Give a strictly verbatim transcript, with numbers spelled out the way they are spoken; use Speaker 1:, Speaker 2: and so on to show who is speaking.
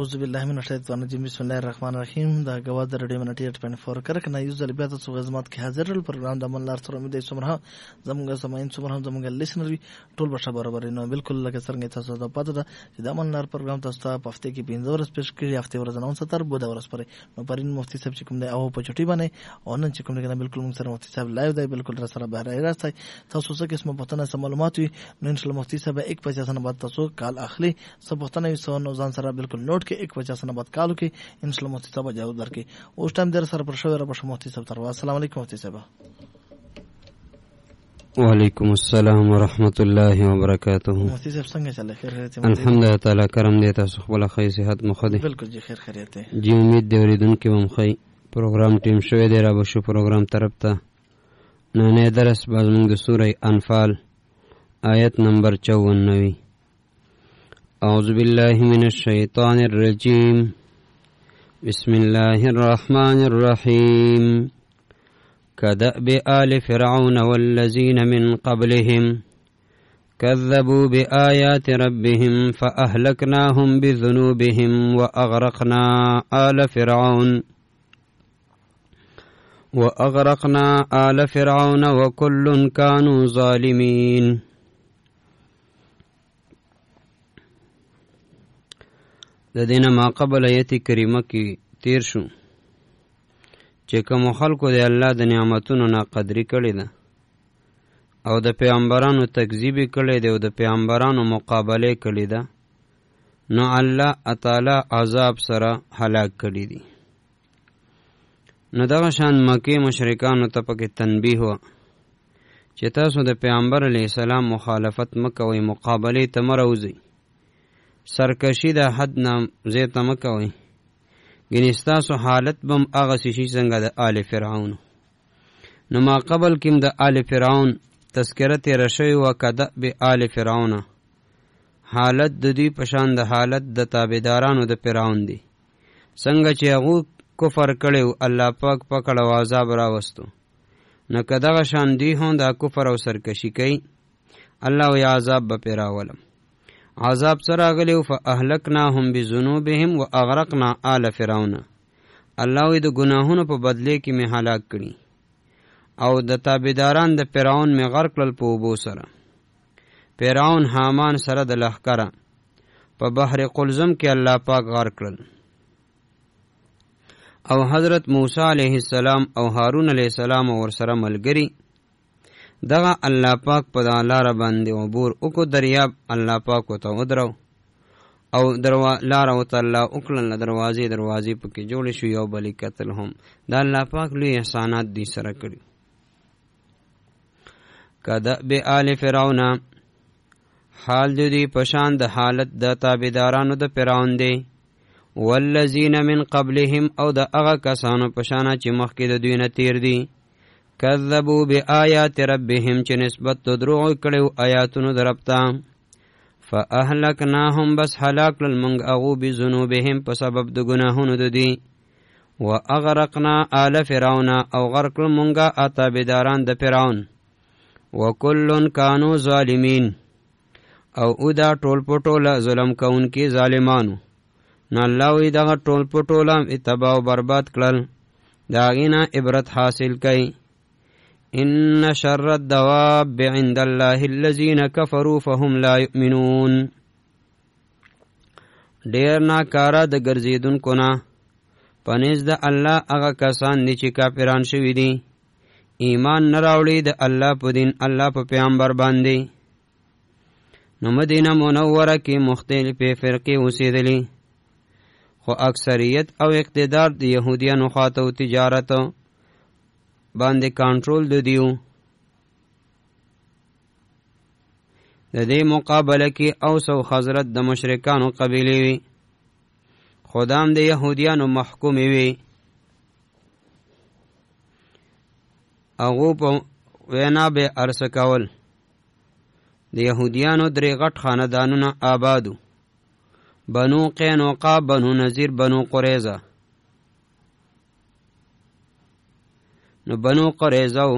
Speaker 1: اعوذ بالله من الشیطان الرجیم بسم الله الرحمن الرحیم. دا غواد رډیو منټی اټ پوینټ فور کرک نه یو ځل بیا تاسو غزمات کې حاضر ول پروګرام د من لار سره امید سمره زموږ سماین سمره زموږ لیسنر ټول بشه برابر نو بالکل لکه څنګه تاسو ته پته ده چې د من لار پروګرام تاسو ته په هفته کې پنځه ورځې پېښ کړي، هفته ورځ نه ستر بوده ورځ پرې نو پرین مفتي صاحب چې کوم دی او په چټي باندې او نن چې کوم دی بالکل موږ سره مفتي صاحب لایو دی بالکل را سره بهر راځي. تاسو څه قسمه پته نه معلومات وي نو ان شاء الله مفتي صاحب एक पचास न बाद तसो काल आखली सब पता नहीं सो नो जान सरा बिल्कुल नोट के एक पचास न बाद काल के इंशाल्लाह मुफ्ती साहब जाओ दर के उस टाइम देर सर प्रशवर पर मुफ्ती साहब तरवा अस्सलाम वालेकुम मुफ्ती साहब.
Speaker 2: वालेकुम अस्सलाम व रहमतुल्लाहि व बरकातहू.
Speaker 1: मुफ्ती साहब संगे चले खैर है
Speaker 2: अल्हम्दुलिल्लाह ताला करम देता सो भला खैर सेहत मुखदे
Speaker 1: बिल्कुल जी खैर खैरियत है
Speaker 2: जी. उम्मीद दे औरिदन के हम खै प्रोग्राम टीम शोए दे रा बशु प्रोग्राम तरफ ता नने दरस बाजमंग सूरह अनफाल آیت نمبر چونوی. اعوذ باللہ من الشیطان الرجیم بسم اللہ الرحمن الرحیم كدأب آل فرعون والذین من قبلهم كذبوا بآیات ربهم فأهلكناهم بذنوبهم وأغرقنا آل فرعون وأغرقنا آل فرعون وكل كانوا ظالمين. د دینه ما قبل ایت کریمه کې تیر شو چې کوم خلکو د الله د نعمتونو ناقدری کړی ده او د پیغمبرانو تکذیب کړی دی او د پیغمبرانو مقابله کړی ده نو الله تعالی عذاب سره هلاک کړی دی. نو دغه شان مکه مشرکانو ته پکې تنبیه و چې تاسو د پیغمبر علیه السلام مخالفت مکوئ، مقابله ته مروزئ، سرکشی دا حد نام زیتا مکوئی، گنی ستاسو حالت بم آغا سیشی سنگا دا آل فرعون. نو ما قبل کم دا آل فرعون تذکرت رشوی و کدا بی آل فرعون، حالت دا دی پشان دا حالت دا تابدارانو دا فرعون دی. سنگا چی اغو کفر کڑیو اللہ پاک پکڑ و عذاب راوستو، نو کدا غشان دی ہون دا کفر و سرکشی کئی اللہ و یا عذاب با پیراولم. عذاب سره غلیو فاهلكناهم بذنوبهم واغرقنا آل فرعون. الله وی د گناهونو په بدله کې می هلاک کړي او د تابعداران د فرعون می غرق کړل په اوبو سره. فرعون حامان سره د لښکره په بحر قلزم کې الله پاک غرق کړل او حضرت موسی علیه السلام او هارون علیه السلام ور سره ملګری دغه الله پاک په لار باندې عبور وکړو، دریاب الله پاک وته ودرو او دروا لار وته الله وکړل، دروازې دروازې پکې جوړ شو یو بلی قتل هم دا الله پاک لوی احسانات دي سره کړی. کدا به آل فرعون حال دې پشان د حالت د تابعدارانو د فرعون دی، والذین من قبلهم او د هغه کسانو پشانه چې مخکې د دوی نه تیر دي، کذبوا بآیات ربهم چې نسبت دروغ کړو آیاتونو درپتا، فاهلکناهم بس هلاک للمنګ اغو بذنوبهم په سبب د گناهونو د دي، واغرقنا آل فرعون او غرق لمنګه اتابداران د فرعون، وکلن کانوا ظالمین او ادا ټول پټوله ظلم کوونکي ظالمانو. نو الله وی دغه ټول پټوله اتباع او برباد کړل، داغینا عبرت حاصل کړي. ان شر الدواب عند الله الذين كفروا فهم لا يؤمنون. ډیر ناکاره د ګرځیدونکو نه پنځ د الله هغه کسان دي چې کافران شوي دي، ایمان نه راوړي د الله په دین الله په پیغمبر باندې. نو مدینه منوره کې مختلفې فرقې اوسېدلې خو اکثریت او اقتدار د یهودیانو خواته او تجارت باندې کنټرول د دیو. د دې مقابله کې اوس او خزرت د مشرکانو قبیلې وي، خدام د یهودیانو محکومې وي. هغو په وینا به ارسه کول. د یهودیانو درې غټ خاندانونه آبادو، بنو قینوقا، بنو نذیر، بنو قریظه. نو بنو قریظه